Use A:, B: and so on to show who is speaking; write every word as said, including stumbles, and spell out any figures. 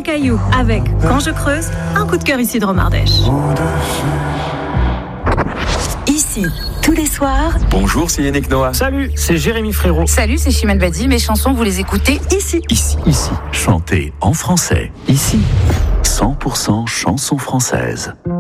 A: Caillou avec Quand je creuse, un coup de cœur ici de Romardèche. Ici, tous les soirs.
B: Bonjour, c'est Yannick Noah.
C: Salut, c'est Jérémy Frérot.
D: Salut, c'est Chimène Badi. Mes chansons, vous les écoutez ici.
E: Ici. Ici. Chantez en français. Ici. cent pour cent chansons françaises.